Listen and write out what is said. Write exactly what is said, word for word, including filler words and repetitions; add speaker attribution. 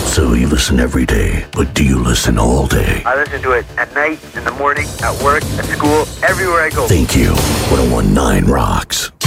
Speaker 1: So you listen every day, but do you listen all day?
Speaker 2: I listen to it at night, in the morning, at work, at school, everywhere I go.
Speaker 1: Thank you. ten nineteen rocks.